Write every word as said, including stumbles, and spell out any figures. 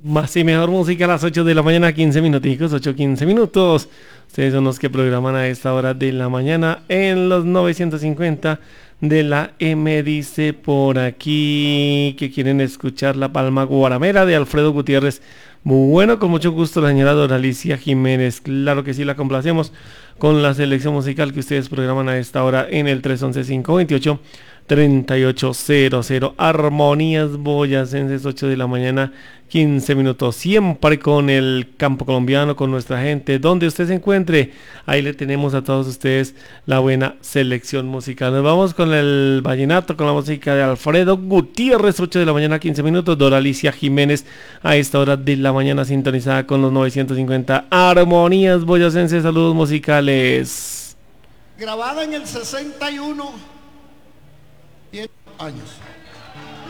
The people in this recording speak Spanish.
Más y mejor música a las ocho de la mañana, quince minuticos, ocho quince minutos. Ustedes son los que programan a esta hora de la mañana en los novecientos cincuenta de la M. Dice por aquí que quieren escuchar La Palma Guaramera de Alfredo Gutiérrez. Muy bueno, con mucho gusto la señora Doralicia Jiménez. Claro que sí, la complacemos con la selección musical que ustedes programan a esta hora en el tres once, cinco veintiocho, treinta y ocho cero cero. Armonías Boyacenses, ocho de la mañana, quince minutos, siempre con el campo colombiano, con nuestra gente, donde usted se encuentre, ahí le tenemos a todos ustedes la buena selección musical. Nos vamos con el vallenato, con la música de Alfredo Gutiérrez, ocho de la mañana, quince minutos, Doralicia Jiménez, a esta hora de la mañana sintonizada con los novecientos cincuenta, Armonías Boyacenses, saludos musicales. Grabada en el sesenta y uno, diez años.